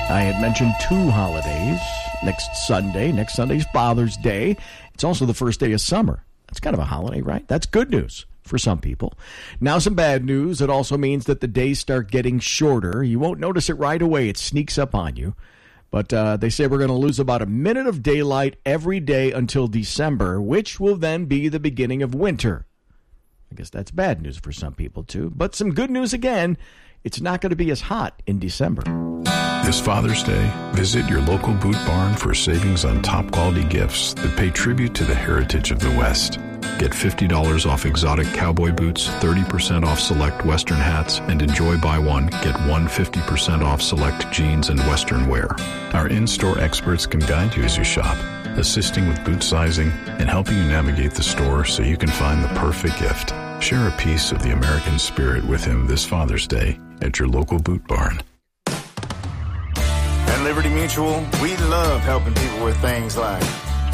I had mentioned two holidays. Next Sunday's Father's Day. It's also the first day of summer. That's kind of a holiday, right? That's good news for some people. Now some bad news. It also means that the days start getting shorter. You won't notice it right away. It sneaks up on you. But they say we're going to lose about a minute of daylight every day until December, which will then be the beginning of winter. I guess that's bad news for some people, too. But some good news again. It's not going to be as hot in December. This Father's Day, visit your local Boot Barn for savings on top-quality gifts that pay tribute to the heritage of the West. Get $50 off exotic cowboy boots, 30% off select Western hats, and enjoy buy one, get one 50% off select jeans and Western wear. Our in-store experts can guide you as you shop, assisting with boot sizing and helping you navigate the store so you can find the perfect gift. Share a piece of the American spirit with him this Father's Day at your local Boot Barn. At Liberty Mutual, we love helping people with things like